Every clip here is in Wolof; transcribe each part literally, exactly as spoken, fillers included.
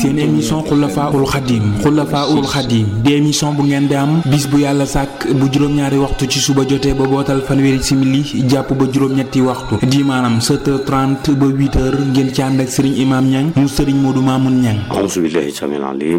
seen émission Xulafaa'ul Xadim Xulafaa'ul Xadim di émission bu ngeen di am bis bu yàlla sàkk bu juróom-ñaari waxtu ci suba jotee ba bootal fanweeri simili jàpp ba juróom-ñetti waxtu di maanaam sept heures trente ba huit heures ngeen ci ànd ak Serigne Imam Niang mu Serigne Modou Mamoun Niang. A'uuzu billahi samiil aliim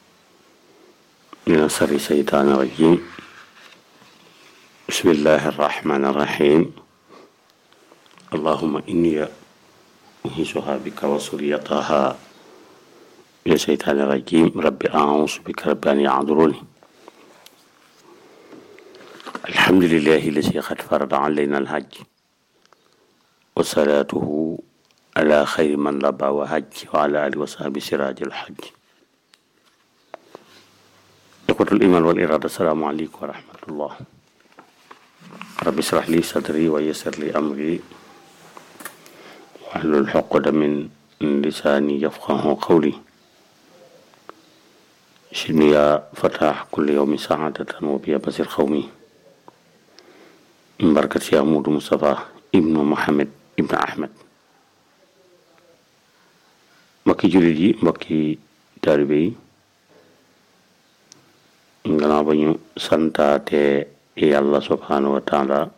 mina sharri shaytaani rajiim. Bismillahi rahmaani rahiim. Allahumma inni u'iizuha bika wa zurriyyataha mina shaytaani rajiim. Rabbi a'uuzu bika rabbi an yahduruun. Alhamdulillahi llazii qad farada alaynaa al-hajj wa salaatuhu ala xayri man labba wa hajj wa ala alihi wa sahbihi siraajil hajj. Ikhwatul iimaan wal iraada, assalaamu aleykum wa rahmatullah. Rabbi ishrah li sadri wa yassir li amri wahlul uqdatan min lisaani yafqahu qawli. Zidni yaa fataaha kulli yawmin saadatan wa biya basir qawmi. Barkat Cheikh Modou Moustapha ibnu Mohamed ibnu Ahmed. Mbokki jullit yi, mbokki taalibe yi, gannaaw ba ñu santaate yàlla subhaanahu wa taala,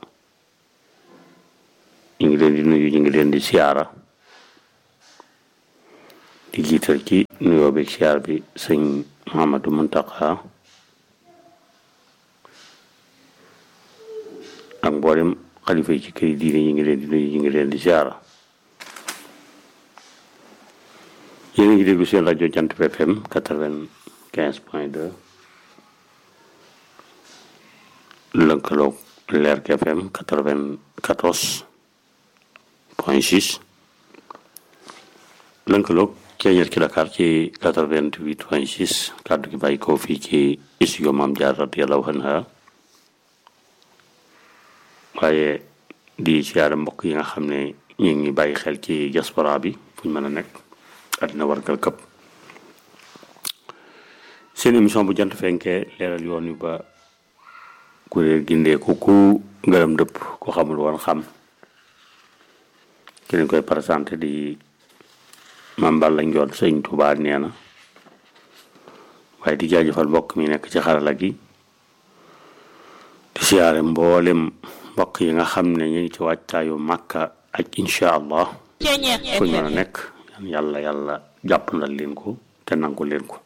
ñu ngi leen di nuyu, ñu ngi leen di siyaara, di jiital ci nuyoo bi siyaar bi sëñ Mouhamadou Mountakha ak mboolem xalifa yi ci kër yi diine, ñu ngi leen di nuyu, ñu ngi leen di siyaara. yéen a ngi déglu seen rajo Jant bi F M quatre-vingt-quinze point deux lëkkaloog Lergui F M quatre-vingt-quatorze point six lëkkaloog Ceeñeer ci Dakar ci quatre-vingt-huit point six kàddu gi bàyyi ko fii ci studio Maam Jaara radiyallahu anha. waaye di siyaare mbokk yi nga xam ne ñu ngi bàyyi xel ci diaspora bi fu ñu mën a nekk àddina wargal këpp. seen émission bu jant fenkee leeral yoon wi ba kuréel gindeeku ku ngërëm dëpp ku xamul woon xam, ki leen koy présenté di Mame Balla Ndione Sëñ Tuubaa nee na. waaye di jaajëfal mbokk mi nekk ci xarala gi, di siyaare mboolem mbokk yi nga xam ne ñu ngi ci wàccaayu Màkka ak incha allah fu ñu mën a nekk, yàlla yàlla jàppandal leen ko te nangu leen ko.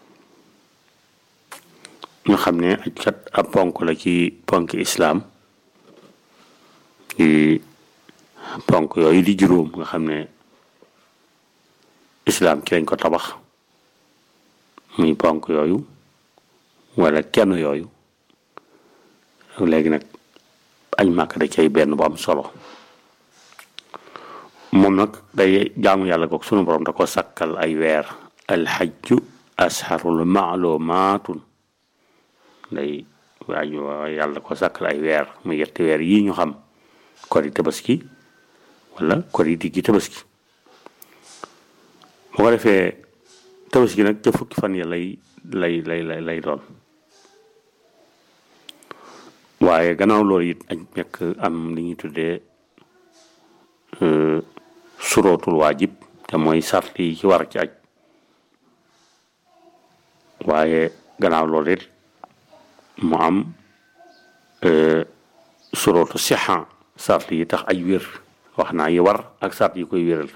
ñu xam ne aj kat ab ponk la ci ponk islaam, di ponk yooyu di juróom nga xam ne islaam ci lañ ko tabax, muy ponk yooyu wala kenn yooyu. léegi nag añ Màkka da cay benn bu am solo. moom nag day jaamu yàlla goog sunu borom da ko sakkal ay weer. alxajju asharul maalumaatun day waaju yàlla ko sàkkal ay weer mu yetti weer yii ñu xam, kori tabaski wala kori diggi tabaski. bu ko defee tabaski nag ca fukki fan ya lay lay lay lay lay doon. waaye gannaaw loolu it aj nekk am li ñuy tuddee surootul waajib, te mooy sart yi ci war ci aj. waaye gannaaw loolu it mu am surootu sixa, sart yi tax aj wér, wax naa yi war ak sart yi koy wéral.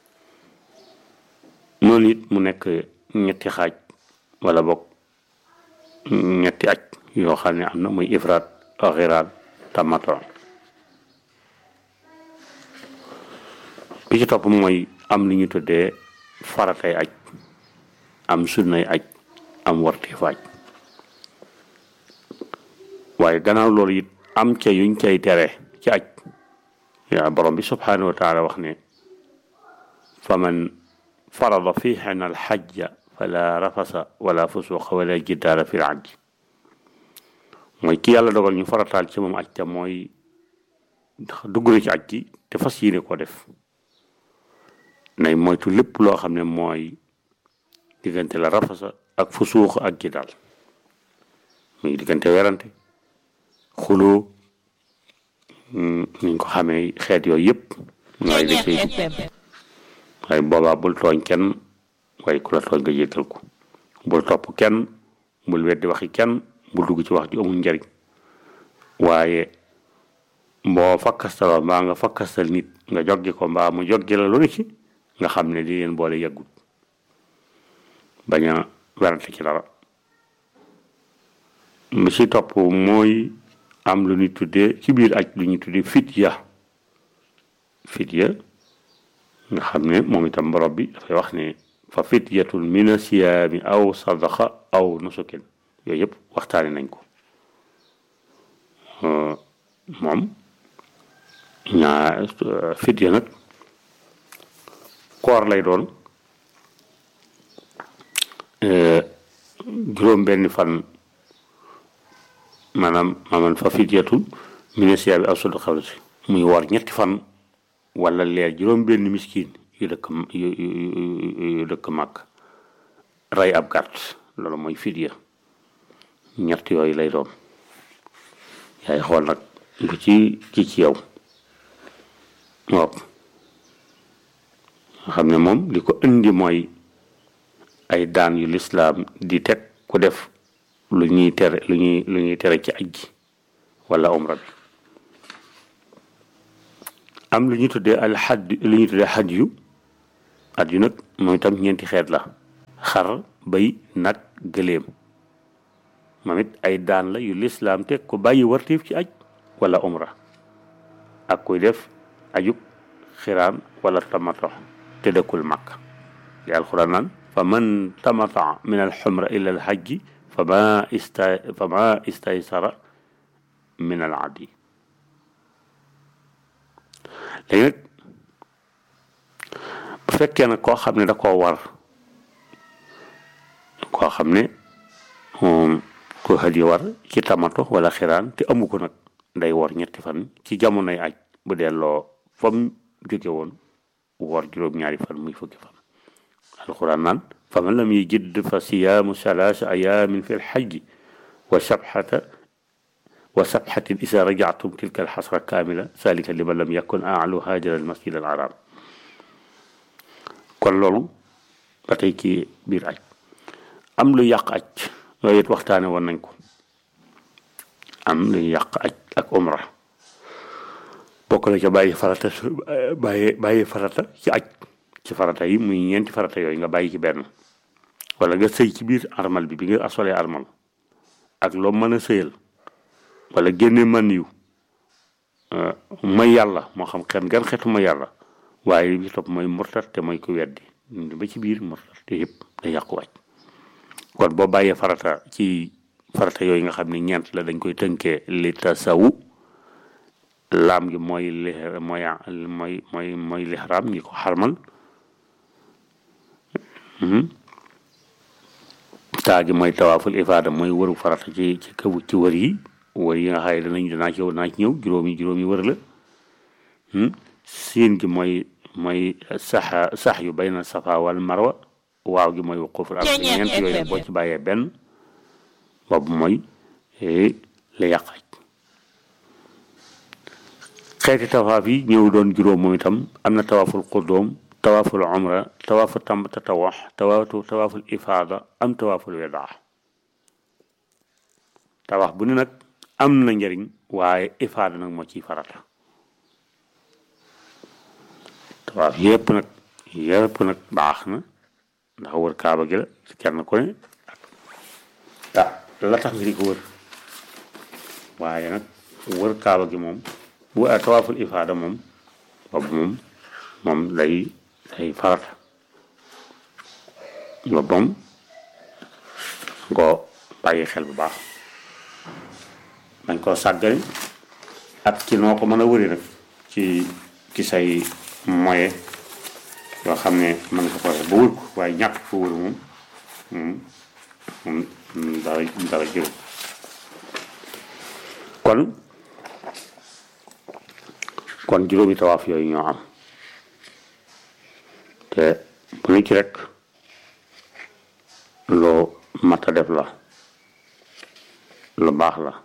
noonu it mu nekk ñetti xaaj wala boog ñetti aj yoo xam ne am na, muy ifraat, xiraan, tamattu. bi ci topp mooy am li ñu tuddee faratay aj, am sunnay aj, am warteef aj. waaye gannaaw loolu it am ca yuñ cay tere ci aj. yaa borom bi subhaanahu wa taala wax ne faman farada fiihinna al-hajja fala rafasa wala fusuqa wala jidaala fil hajj. mooy ki yàlla dogal ñu farataal ci moom aj te mooy dugg na ci aj gi te fas yéene koo def, nay moytu lépp loo xam ne mooy diggante la rafasa ak fusuuq ak jidaal, muy diggante werante, xuloo, niñ ko xamee xeet yooyu yëpp. waaye da cay waaye boobaa bul tooñ kenn waaye ku la tooñ nga jéggal ko bul topp kenn bul weddi waxi kenn bul dugg ci wax ju amul njariñ waaye boo fakkastaloo mbaa nga fakkastal nit nga joggi ko mbaa mu joggi la lu ne ci nga xam ne li leen boole yàggut bañ a werante ci dara mu ci topp mooy am lu ñu tuddee ci biir aj lu ñu tuddee fidya fidya nga xam ne moom itam borom bi dafay wax ne fa fidyatun mina siyaami aw sadaqa aw nusukin yooyu yëpp waxtaane nañ ko moom ñaa fidya nag koor lay doon juróom benn fan maanaam maanaam fa fidyatun mina siyaami aw sadaqa muy war ñetti fan wala leer juróom benn miskin yu dëkk yu yu dëkk màkk rey ab gàtt loolu mooy fidya ñett yooyu lay doon yaay xool nag lu ci ci ci yow waaw nga xam ne moom li ko indi mooy ay daan yu lislaam di teg ku def lu ñuy tere lu ñuy lu ñuy tere ci aj gi wala umra bi am lu ñu tuddee al xadd lu ñu tuddee xaj yu at yu nag moom itam ñeenti xeet la xar bay nag gëléem moom it ay daan la yu lislaam teg ko bàyyi wartiif ci aj wala umra ak kuy def ajub xiraan wala tamato te dëkkul makka li alxuraan naan fa man tamata min al xumra ila al xajji fa ma ista fa ma istaysara min al adi léegi nag bu fekkee nag koo xam ne da koo war koo xam ne ko xëj war ci tamato wala xiraan te amu ko nag day wor ñetti fan ci jamonoy aj bu delloo fa mu jóge woon wor juróom-ñaari fan muy fukki fan alquran naan fa man lam yajid fa siyaamu salaasa ayaamin fi lxajji wa sabxata wa sabxatin isa rajactum tilka alxasra kaamila salika liman lam yakun aalu haajara almasjid alharam kon loolu ba tey ci biir aj am lu yàq aj yooyu it waxtaane woon nañ ko am lu yàq aj ak umra bokk na ca bàyyi farata bàyyi bàyyi farata ci aj ci farata yi muy ñeenti farata yooyu nga bàyyi ci benn wala nga sëy ci biir armal bi bi nga asolee armal ak loo mën a sëyal wala génne man yu mooy yàlla moo xam xet gan xetu ma yàlla waaye bi topp mooy murtat te mooy ku weddi ba ci biir murtat te yëpp day yàqu wàcc kon boo bàyyee farata ci farata yooyu nga xam ne ñeent la dañ koy tënkee li tasawu laam gi mooy li mooy mooy mooy mooy lixraam ñi ko xarmal taa gi mooy tawaaful ifaada mooy wëru farata ci ci kaw ci wër yi wër yi nga xaye danañ danaa ci danaa ci ñëw juróomi juróomi wër la siin gi mooy mooy sax sax yu bayna safa wal marwa waaw gi mooy wuquuful arfa ñeent yooyu boo ci bàyyee benn boobu mooy la yàqaj xeeti tawaaf yi ñëw doon juróom moom itam am na tawaaful quddoom tawaaful umra tawaafu tam tatawax tawaatu tawaaful ifaada am tawaaful wedaa tawaaf bu ne nag am na njëriñ waaye ifaada nag moo ciy farata tawaaf yépp nag yépp nag baax na ndax wër kaaba gi la kenn ko ne ah la tax nga di ko wër waaye nag wër kaaba gi moom bu tawaaful ifaada moom boobu moom moom day day farata boobu moom ngoo bàyyi xel bu baax dañ koo sàggane ak ci noo ko mën a wëri nag ci ci say moyen yoo xam ne mën nga ko def ba wër ko waaye ñàkk ko wër moom moom moom dara dara jëru kon kon juróomi tawaaf yooyu ñoo am te bu ñu ci rek loo mat a def la lu baax la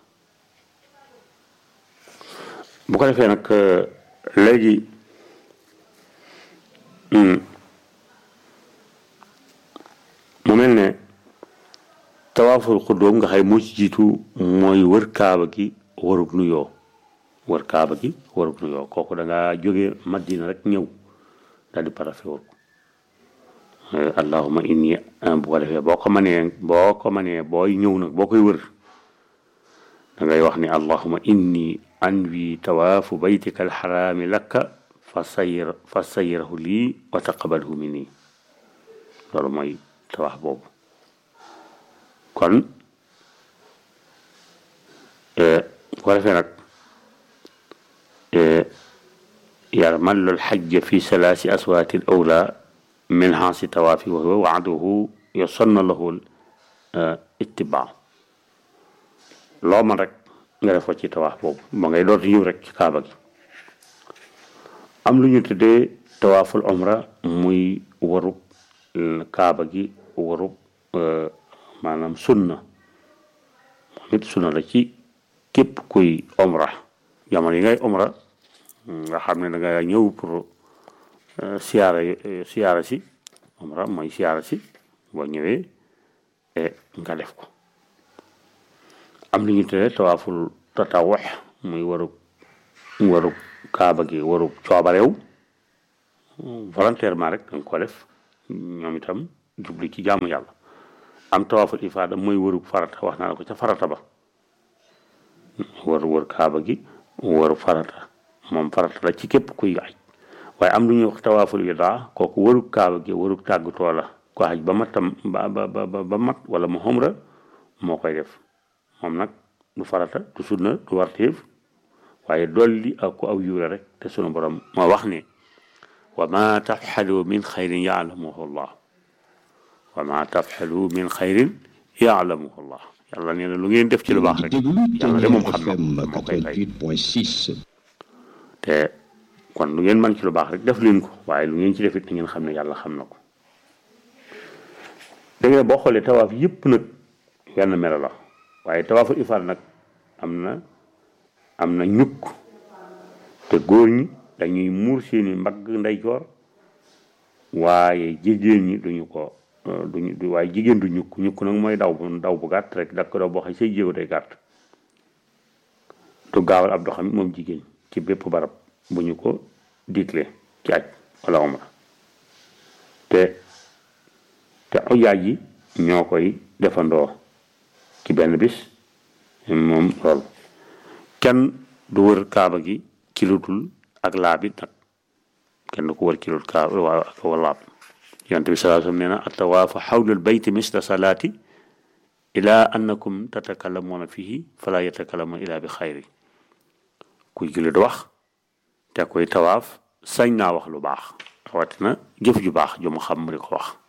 bu ko defee nag léegi mu mel ne tawaaful xuddoom nga xay moo ci jiitu mooy wër kaaba gi warug nuyoo wër kaaba gi warug nuyoo kooku da ngaa jóge Madina rek ñëw daal di parafe wër ko allahumma inni bu ko defee boo ko mënee boo ko mënee booy ñëw nag boo koy wër da ngay wax ni allahumma inni anwi tawaafu baytika alxaraami lakka fa sayir fa sayirahu lii wa taqabalhu minni loolu mooy tawaaf boobu kon bu ko defee nag yarmallu alxajja fi salaasi aswaati al awla min xaasi tawaafi wa huwa waaduhu yasanna lahu ittibaa loo man rek nga def ko ci tawaaf boobu ba ngay dooti ñëw rek ci kaaba gi am lu ñu tuddee tawaaful umra muy warub kaaba gi warub maanaam sunna moom it sunna la ci képp kuy umra jamono yi ngay umra nga xam ne da nga ñëw pour siyaara siyaara si umra mooy siyaara si boo ñëwee nga def ko am lu ñu tuddee tawaaful tatawux muy warub warub kaaba gi warub coobareew volontairement rek danga ko def ñoom itam jubli ci jaamu yàlla am tawaaful ifaada mooy warub farata wax naa la ko ca farata ba war wër kaaba gi waru farata moom farata la ci képp kuy aj waaye am lu ñuy wax tawaaful widaa kooku warub kaaba gi warub tàggatoo la ko aj ba matam ba ba ba ba mat wala mu xumra moo koy def moom nag du farata du sunna du warteef waaye dolli ak ko aw yuura rek te sunu borom moo wax ne wa ma tafxalu min xayrin yaalamuhu llah wa ma tafxalu min xayrin yaalamuhu llah yàlla nee na lu ngeen def ci lu baax rek yàlla de moom xam na moo koy fay te kon lu ngeen mën ci lu baax rek def leen ko waaye lu ngeen ci def it na ngeen xam ne yàlla xam na ko dégg nga boo xoolee tawaaf yëpp nag wenn melo la waaye tawaaful ifaada nag am na am na ñukk te góor ñi dañuy muur seeni mbagg ndeyjoor waaye jigéen ñi duñu ko duñu waaye jigéen du ñukk ñukk nag mooy daw bu daw bu gàtt rek dak ko daw boo xam say jéego day gàtt du gaawal ab doxam moom jigéen ci bépp barab bu ñu ko digle ci aj wala umra te te ujaaj yi ñoo koy defandoo ci benn bis moom loolu kenn du wër kaaba gi ci lu dul ak laab it nag kenn du ko wër ci lu dul kaaba waaw ak laab yonent bi sallallahu alayhi wa sallam nee na attawaafu xawla albayti misla salaati ila annakum tatakallamuuna fihi fala yatakallamuuna ila bi xayri kuy julli du wax te koy tawaaf sañ naa wax lu baax rawatina jëf ju baax ju mu xam mu di ko wax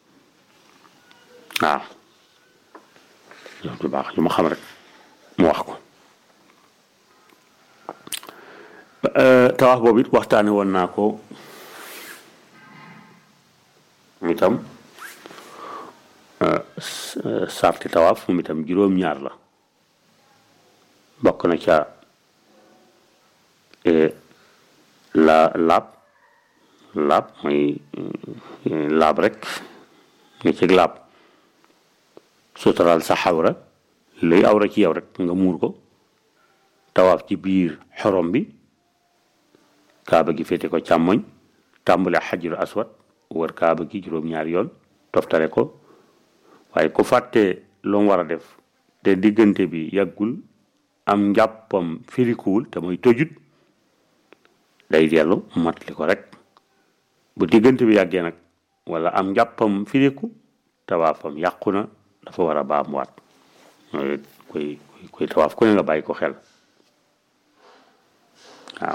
waaw jëf ju baax ju mu xam rek mu wax ko tawaaf boobu it waxtaane woon naa ko mu itam sarti tawaaf moom itam juróom-ñaar la bokk na ca la laab laab mooy laab rek nga ci laab suturaal sa xawra luy awra ci yow rek nga muur ko tawaaf ci biir xorom bi kaaba gi féete ko càmmoñ tàmbale xajul aswad wër kaaba gi juróom-ñaari yoon toftale ko waaye ku fàtte lu mu war a def te diggante bi yàggul am njàppam firikuwul te mooy tojut day dellu matli ko rek bu diggante bi yàggee nag wala am njàppam firiku tawaafam yàqu na dafa war a baamuwaat koy koy tawaaf ku ne nga bàyyi ko xel waaw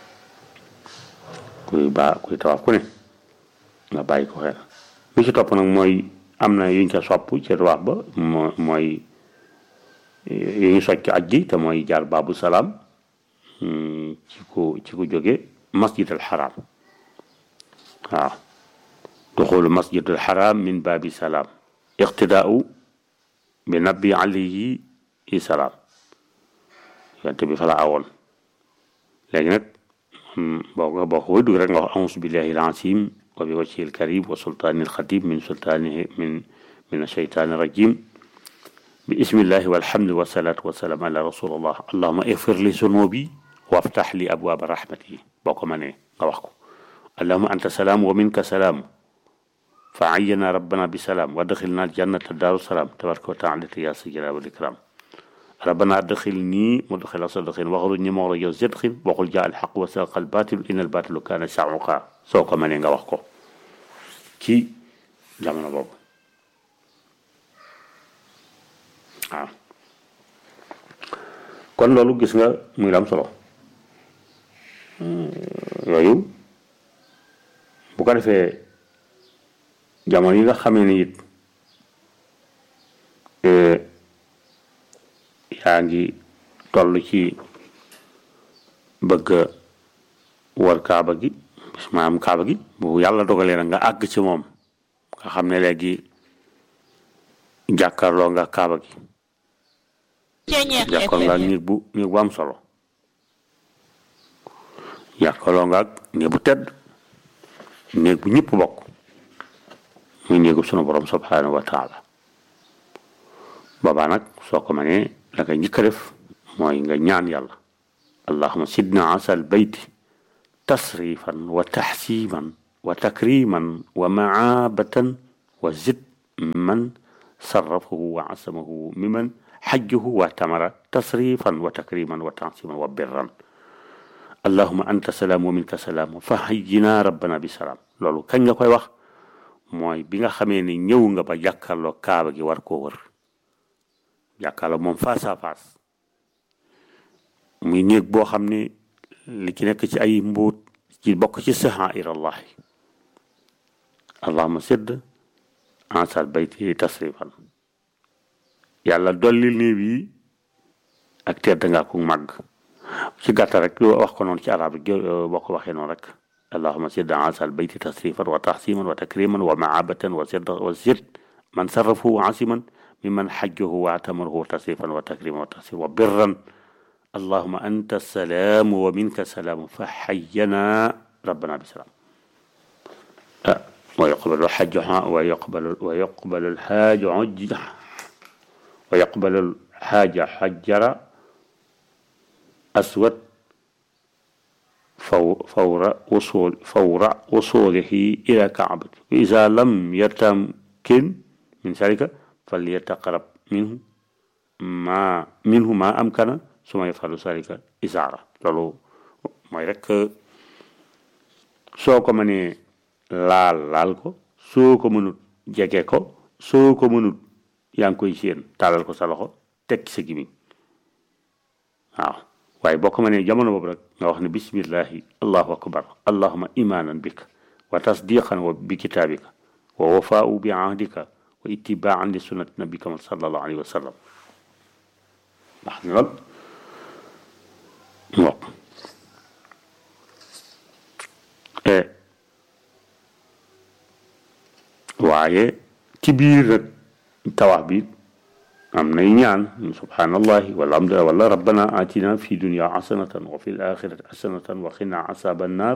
kuy baa kuy tawaaf ku ne nga bàyyi ko xel bi ci topp nag mooy am na yuñ ca sopp ci tawaaf ba moo mooy yu ñu socc aj gi te mooy jaar baabu salaam ci ko ci ko jóge masjid al haram waaw duxulu masjid al haram min baabi salaam iqtidaau bi nabi alayhi salaam yonte bi fa la awoon léegi nag boo ko boo ko dugg rek nga wax auzu billahi al-azim وبوجهه الكريم وسلطانه الخديم من سلطانه من من الشيطان الرجيم بسم الله والحمد والصلاة والسلام على رسول الله اللهم اغفر لي ذنوبي وافتح لي أبواب رحمته boko mané nga wax ko اللهم أنت سلام ومنك سلام فعينا ربنا بسلام وادخلنا الجنة دار السلام تبارك وتعالى يا سيدنا والإكرام ربنا ادخلني مدخل صدقين واخرجني مخرج صدق وقل جاء الحق وساق الباطل إن الباطل كان زهوقا soko mané nga wax ko ci jamono bobu ah kon loolu gis nga muy am solo yooyu bu ko defee jamono yi nga xamee ni it yaa ngi toll ci bëgg war kaaba gi maanaam kaaba gi bu yàlla dogalee nag nga àgg ci moom nga xam ne léegi jàkkaarloo nga kaaba gi jàkkaarloo nga néeg bu néeg bu am solo jàkkaarloo nga néeg bu tedd néeg bu ñëpp bokk muy néegu sunu borom subhanahu wa taala boobaa nag soo ko mënee la nga njëkk a def mooy nga ñaan yàlla allahumma sidna asal bayti tasrifan wa taxsiman wa takriman wa maabatan wa zid man sarrafahu wa asamahu miman حجه وتمر تصريفا وتكريما وتعصيما وبرا اللهم أنت سلام ومنك سلام فحينا ربنا بسلام لولو كان nga koy wax mooy bi nga xamee ni ñëw nga ba jàkkaarloo kaaba gi war koo wër jàkkaarloo moom face à face muy néeg boo xam ne li ci nekk ci ay mbuut ci bokk ci sahaa'ir Allah allahumma sidd ansal bayti tasrifan yàlla dollil néew yi ak tedd nga ko màgg ci gàttal rek wax ko noonu ci arab rek boo ko waxee noonu rek allahumma sidd ansal bayti tasrifan wa tahsiman wa takriman wa maabatan wa sidd wa sidd man sarrafu wa asiman mimman hajjahu wa atamarahu tasrifan wa takriman wa tahsiman wa birran allahumma anta salam wa minka salam fa hayyana rabbana bisalam wa yaqbalu hajj wa yaqbalu wa yaqbalu al-hajj ويقبل الحاج حجر أسود فور وصول فور وصوله إلى كعبة وإذا لم يتمكن من ذلك فليتقرب منه ما منه ما أمكن ثم يفعل ذلك إزارة لولو ما يرك سوكو مني لال لالكو سوكو منو جيكو سوكو منو yaa ngi koy séen taalal ko sa loxo teg sa gimiñ waaw waaye boo ko mënee jamono boobu rek nga wax ne bismillahi allahu akbar allahumma imanan bika wa tasdiqan wa bi kitabika wa wafaa'u bi ahdika wa ittiba'an li sunnati nabika sallallahu alayhi wa sallam ndax ni lool mbokk waaye ci biir nag tawax bi am nay ñaan subhanallahi walhamdulillah wala rabbana atina fi dunya hasanatan wa fil akhirati hasanatan wa qina asaban nar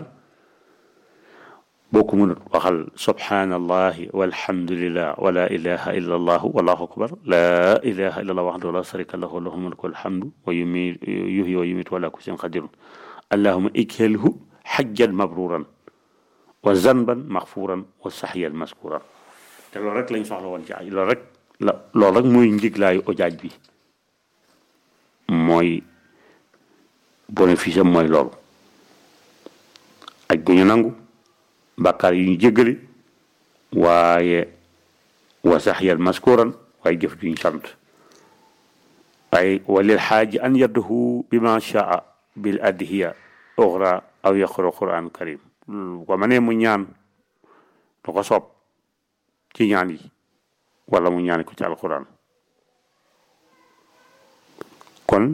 boko mënut waxal subhanallahi walhamdulillah wala ilaha illa allah wallahu akbar la ilaha illa allah wahdahu la sharika lahu lahul mulku wal hamdu wa yuhyi wa yumiitu wa la kulli shay'in qadir allahumma ikhlhu hajjan mabruran wa zanban maghfuran wa sahyan maskuran te loolu rek lañ soxla woon ci ay loolu rek la loolu rek mooy njiglaayu ojaaj bi mooy bénéfice am mooy loolu aj gu ñu nangu bàkkaar yu ñu jéggale waaye wa saxyal maskuran waaye jëf ju ñu sant waaye walil xaaji an yadduhu bi ma shaa bil adhiya uxra aw yaqra quran karim ko ma ne mu ñaan lu ko soob ci ñaan yi wala mu ñaan ko ci alquran kon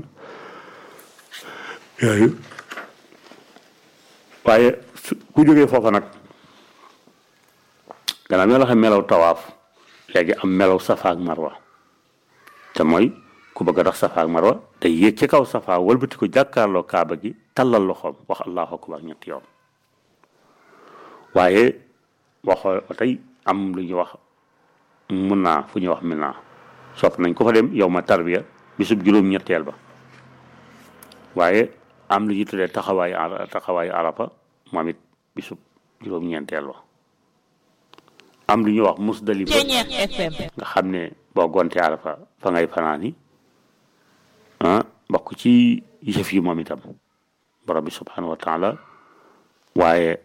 yooyu waaye ku jógee foofa nag gannaaw ñoo la xam melaw tawaaf léegi am melaw safa ak marwa te mooy ku bëgg a dox safa ak marwa day yéeg ci kaw safa wëlbati ko jàkkaarloo kaaba gi tallal loxoom wax allahu akbar ñetti yoon waaye waxoo tey am lu ñuy wax mun naa fu ñuy wax mun naa sopp nañ ko fa dem yow ma tarbiya bisub juróom-ñetteel ba waaye am lu ñuy tuddee taxawaayu ara taxawaayu arafa moom it bisub juróom-ñeenteel ba am lu ñuy wax musdalifa nga xam ne boo gonte arafa fa ngay fanaani ah bokk ci yëf yi moom itam borom bi subhanahu wa taala waaye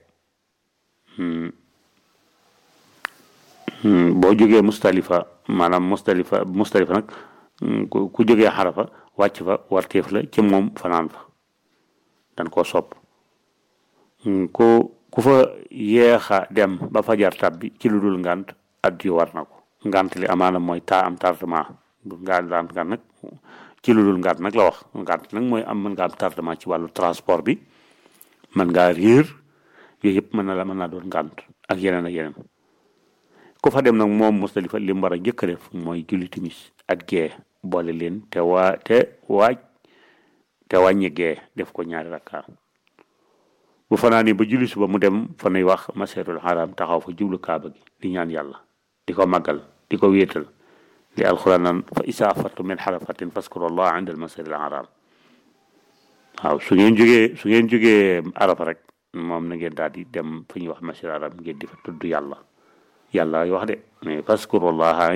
boo jógee mustalifa maanaam mustalifa mustalifa nag ku jógee xarafa wàcc fa warteef la ci moom fanaan fa dan koo sopp ku ku fa yeexa dem ba fajar tabbi ci lu dul ngànt addu war na ko ngànt li amaana mooy taa am tardement ngànt ngànt ngànt nag ci lu dul ngànt nag la wax ngànt nag mooy am mën nga am tardement ci wàllu transport bi mën ngaa réer yooyu yëpp mën na la mën naa doon ngànt ak yeneen ak yeneen ku fa dem nag moom Musdalifa li mu war a njëkk a def mooy julli timis ak gee boole leen te waa te waaj te wàññi gee def ko ñaari rakka bu fanaani ba julli suba mu dem fa nuy wax masjidul haram taxaw fa jublu kaaba gi di ñaan yàlla di ko màggal di ko wéetal li alxuraan naan fa isa afattu min xarafatin faskurullah inda al masjidil haram waaw su ngeen jógee su ngeen jógee arafa rek moom na ngeen daal di dem fa ñuy wax masjidil haram ngeen di fa tudd yàlla yàlla wax de mais faskurullaha